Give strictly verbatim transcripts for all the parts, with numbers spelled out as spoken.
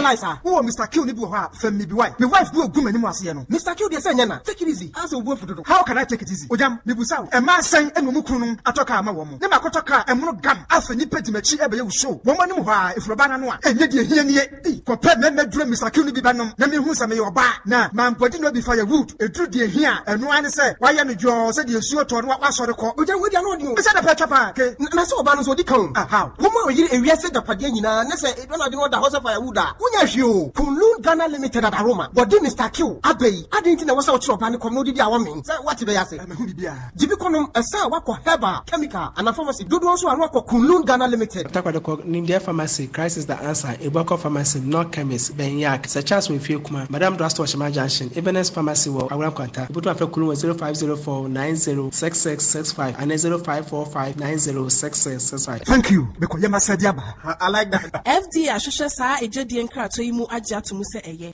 Liza. Who Mister Q Nibu ha from me be wife. My wife go gum anymore asiano. Mister Q dey say nyana. Take it easy. As a wo for dodo. How can I take it easy? Ojam Nibu saw. E ma san enu mu kunu atoka ama wo mu. Ne makotoka e mu gam. Afa ni pedimachi e be ye show. Wo ma ni mu ha ifroba na no a. Enye de hie nie. Compare me me dure Mister Q Nibu ba nom. Na me hu sa me yo ba. Na man podi no be firewood. E duru de hie a enu ane say why ya no jo say de suo to no wa sori ko. Ojam we dia no di o. Say da petra pa ke. Na say oba no so di kan. Ah how. Wo ma oyire ewiase da pade nyina na say e do na de no da house firewood a. Unya hwe o. Kunlun Ghana Limited at Aroma. But then Mister Q Abey. I didn't know what's out of plan come no di awo me. Say what be ya say? Me hu bibia. Jibi konom esa wako herbal chemical and a pharmacy. Do do so an wako Kunlun Ghana Limited. Takwa de nim dia pharmacy crisis the answer. Eboko pharmacy no chemist ben yak. Such as we feel kuma. Madam Drasto Shima Junction. Ebenes pharmacy wo awram kwanta. Ibutu afa Kunlun zero five zero four nine zero six six six five and zero five four five nine zero six six six five. Thank you. Because you must say diaba. I like that. F D A ashosha sa ejedi enkrato imu agya to mu se eye.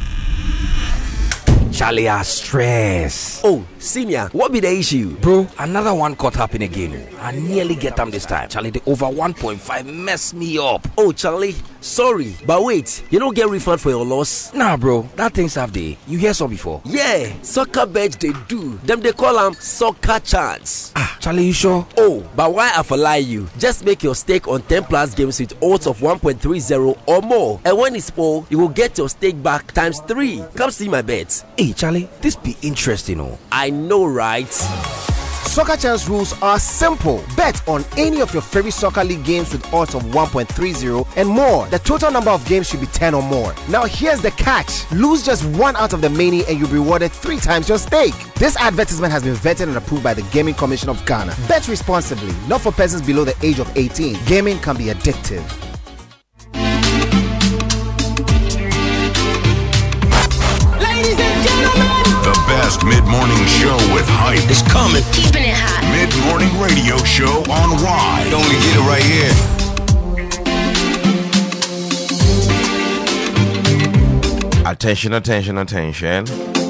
Charlie, are stress. Oh, senior, what be the issue? Bro, another one caught happen again. I nearly get them this time. Charlie, the over one point five messed me up. Oh, Charlie, sorry. But wait, you don't get refund for your loss? Nah, bro, that thing's have day. You hear so before? Yeah, soccer beds they do. Them they call them soccer chance. Ah, Charlie, you sure? Oh, but why I for lie you? Just make your stake on ten plus games with odds of one point three zero or more. And when it's full, you will get your stake back times three. Come see my bets. Hey, Charlie, this be interesting, oh. I know, right? Soccer Chance rules are simple. Bet on any of your favorite soccer league games with odds of one point three zero and more. The total number of games should be ten or more. Now here's the catch. Lose just one out of the many and you'll be rewarded three times your stake. This advertisement has been vetted and approved by the Gaming Commission of Ghana. Bet responsibly, not for persons below the age of eighteen. Gaming can be addictive. The best mid-morning show with hype is coming. Keeping it hot. Mid-morning radio show on Y. You only get it right here. Attention, attention, attention.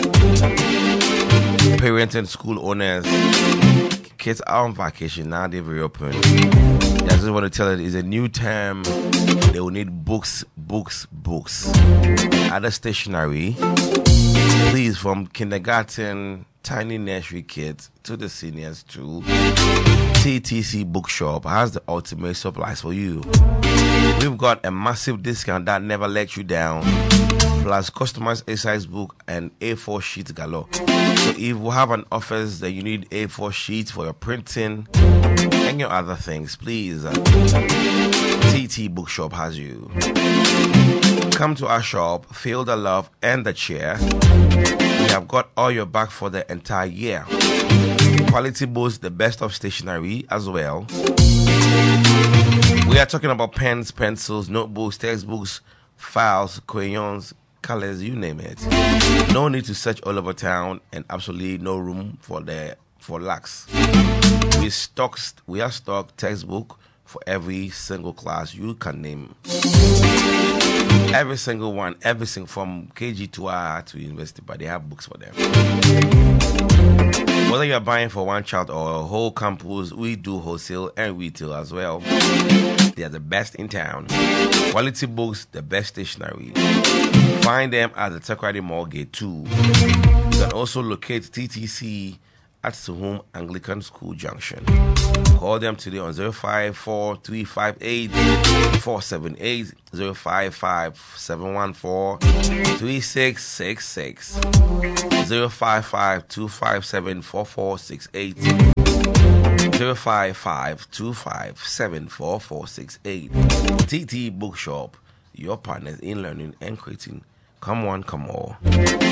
Parents and school owners, kids are on vacation now. They've reopened. I just want to tell you, it's a new term. They will need books, books, books. Other stationery. Please, from kindergarten, tiny nursery kids to the seniors too. T T C Bookshop has the ultimate supplies for you. We've got a massive discount that never lets you down, plus customized A-size book and A four sheets galore. So if you have an office that you need A four sheets for your printing and your other things, please, uh, T T Bookshop has you. Come to our shop, feel the love and the cheer. We have got all your back for the entire year. Quality boasts the best of stationery as well. We are talking about pens, pencils, notebooks, textbooks, files, crayons, colors, you name it. No need to search all over town and absolutely no room for the for lacks. We stock we have stock textbook for every single class you can name. Every single one, every single from K G to R to university, but they have books for them. Whether you're buying for one child or a whole campus, we do wholesale and retail as well. They are the best in town. Quality books, the best stationery. Find them at the Takoradi Mall Gate two. You can also locate T T C at Suhum Anglican School Junction. Call them today on zero five four three five eight four seven eight, zero five five seven one four three six six six, zero five five two five seven four four six eight, zero five five two five seven four four six eight. T T Bookshop, your partners in learning and creating. Come on, come on.